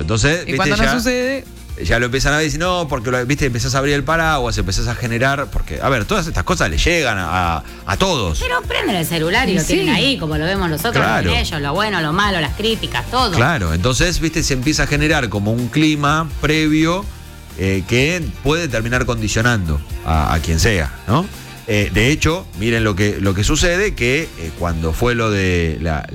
Pero entonces, Y cuando no sucede, ya lo empiezan a decir, no, porque viste, empezás a abrir el paraguas, empezás a generar, porque, a ver, todas estas cosas le llegan a todos. Pero prenden el celular y lo tienen ahí, como lo vemos nosotros, Claro. lo ven ellos, lo bueno, lo malo, las críticas, todo. Claro, entonces, viste, se empieza a generar como un clima previo que puede terminar condicionando a quien sea, ¿no? De hecho, miren lo que sucede, que cuando fue lo de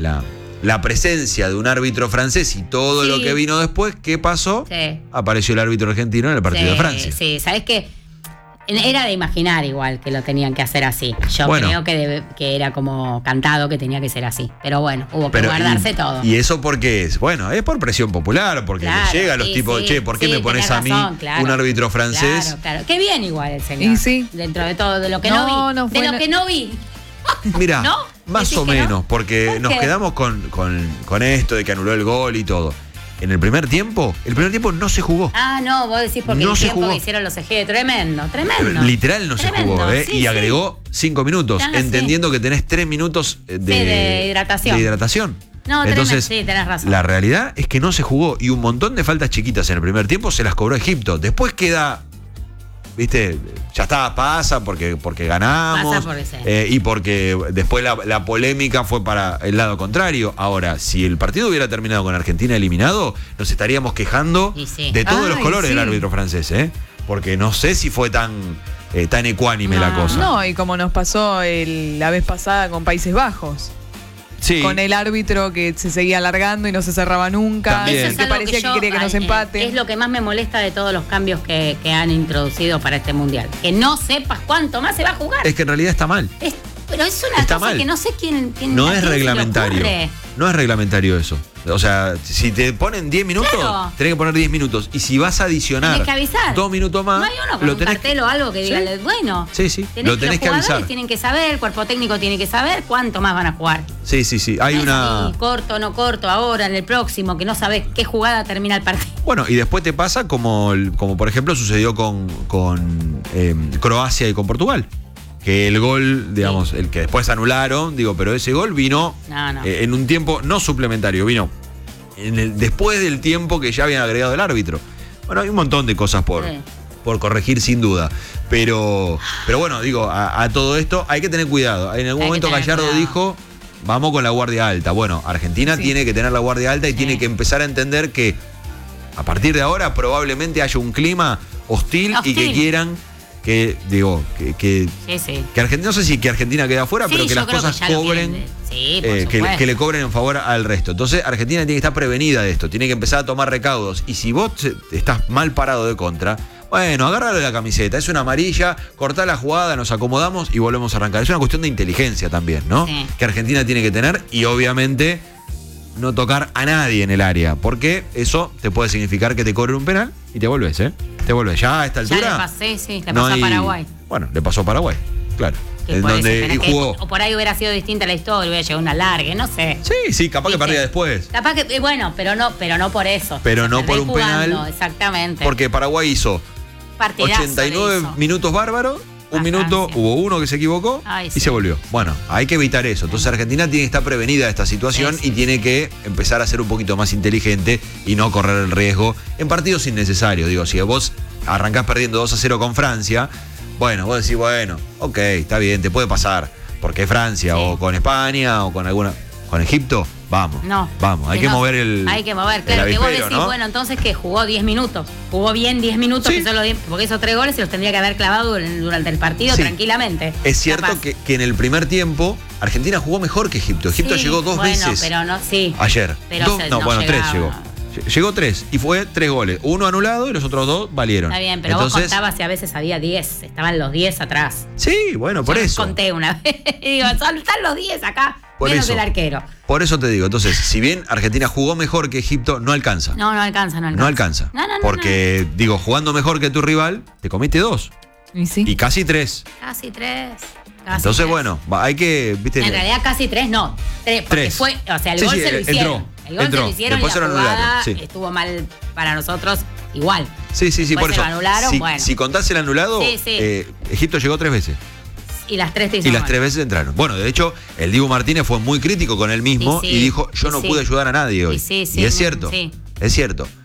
la presencia de un árbitro francés y todo lo que vino después, ¿qué pasó? Sí. Apareció el árbitro argentino en el partido de Francia. Sí, ¿sabés qué? Era de imaginar igual que lo tenían que hacer así. Yo creo que era como cantado que tenía que ser así. Pero bueno, hubo que guardarse todo. ¿Y eso por qué es? Bueno, es por presión popular, porque Claro, le llega a los tipos, che, ¿por qué me pones a mí un árbitro francés? Claro. Qué bien igual el señor. Y sí. Dentro de todo, de lo que no vi. De lo que no vi. Mirá, ¿No? más o menos, porque nos quedamos con esto de que anuló el gol y todo. En el primer tiempo no se jugó. Ah, no, vos decís porque No el se tiempo jugó. que hicieron los eje, tremendo. Literal no se jugó, sí, y agregó 5 minutos, Ah, entendiendo que tenés 3 minutos de hidratación. No, Entonces, sí, tenés razón. la realidad es que no se jugó y un montón de faltas chiquitas en el primer tiempo se las cobró Egipto. Después queda, viste, ya está, pasa porque ganamos. Pasa porque sí. Y porque después la polémica fue para el lado contrario. Ahora, si el partido hubiera terminado con Argentina eliminado, nos estaríamos quejando de todos los colores del árbitro francés, porque no sé si fue tan ecuánime la cosa. No, y como nos pasó la vez pasada con Países Bajos. Sí. Con el árbitro que se seguía alargando y no se cerraba nunca. También. Eso es Que algo parecía que yo, quería que nos empate. Es lo que más me molesta de todos los cambios que han introducido para este mundial. Que no sepas cuánto más se va a jugar. Es que en realidad está mal. Pero es una Está cosa mal. que no sé quién No a es quién se le reglamentario. ocurre. No es reglamentario eso. O sea, si te ponen 10 minutos, Claro. tenés que poner 10 minutos. Y si vas a adicionar Tenés que avisar. 2 minutos más, No hay uno con un cartel o algo que diga, Sí. bueno, Sí, sí. Lo tenés los que jugadores avisar. tienen que saber, el cuerpo técnico tiene que saber cuánto más van a jugar. Sí. Hay No es una. así, corto, no corto, ahora, en el próximo, que no sabes qué jugada termina el partido. Bueno, y después te pasa como por ejemplo sucedió con Croacia y con Portugal. Que el gol, digamos, el que después anularon, pero ese gol vino No. en un tiempo no suplementario, vino después del tiempo que ya habían agregado el árbitro. Bueno, hay un montón de cosas por corregir sin duda. Pero bueno, a todo esto hay que tener cuidado. En algún momento Gallardo dijo, vamos con la guardia alta. Bueno, Argentina tiene que tener la guardia alta y tiene que empezar a entender que a partir de ahora probablemente haya un clima hostil. Y que quieran que Argentina, no sé si que Argentina quede afuera, pero que las cosas cobren, que le cobren en favor al resto. Entonces Argentina tiene que estar prevenida de esto, tiene que empezar a tomar recaudos. Y si vos estás mal parado de contra, bueno, agárralo de la camiseta, es una amarilla, cortá la jugada, nos acomodamos y volvemos a arrancar. Es una cuestión de inteligencia también, ¿no? Sí. Que Argentina tiene que tener, y obviamente no tocar a nadie en el área, porque eso te puede significar que te cobren un penal y te volvés, Te volvés. Ya a esta altura. Ya le pasé, le pasó a Paraguay. Bueno, le pasó a Paraguay, claro. En donde jugó. O por ahí hubiera sido distinta la historia, hubiera llegado una larga, no sé. Sí, capaz que perdía después. Capaz que, bueno, pero no por eso. Pero no por un jugando, penal. Exactamente. Porque Paraguay hizo Partidazo 89 minutos bárbaros. Un minuto, hubo uno que se equivocó y se volvió. Bueno, hay que evitar eso. Entonces Argentina tiene que estar prevenida de esta situación y tiene que empezar a ser un poquito más inteligente y no correr el riesgo en partidos innecesarios. Si vos arrancás perdiendo 2-0 con Francia, bueno, vos decís, bueno, ok, está bien, te puede pasar. Porque es Francia, o con España, o con con Egipto, vamos. No. Vamos, hay que mover el. Hay que mover, claro, que vos decís, ¿no? bueno, entonces que jugó 10 minutos. Jugó bien 10 minutos, porque hizo 3 goles y los tendría que haber clavado durante el partido tranquilamente. Es cierto que en el primer tiempo Argentina jugó mejor que Egipto. Egipto llegó 2 veces. Bueno, pero no, ayer. Pero 3 llegó. Llegó 3 y fue 3 goles. Uno anulado y los otros 2 valieron. Está bien, pero entonces, vos contabas si a veces había 10. Estaban los 10 atrás. Sí, bueno, por eso. Conté una vez. Digo, están los 10 acá. Por menos eso, el arquero. Por eso te digo, entonces, si bien Argentina jugó mejor que Egipto, no alcanza. No alcanza. No alcanza. Porque, jugando mejor que tu rival, te comiste 2. Y casi 3. Casi 3. Entonces, bueno, hay que, ¿viste? En realidad casi 3 no. 3. Porque fue, o sea, el gol se lo hicieron. El gol se lo hicieron y la jugada estuvo mal para nosotros igual. Sí, por eso. Se lo anularon, bueno. Si contás el anulado, Egipto llegó 3 veces. Y las 3 te hicieron. Y las 3 veces entraron. Bueno, de hecho, el Dibu Martínez fue muy crítico con él mismo y dijo, yo no pude ayudar a nadie hoy. Y es cierto. Es cierto.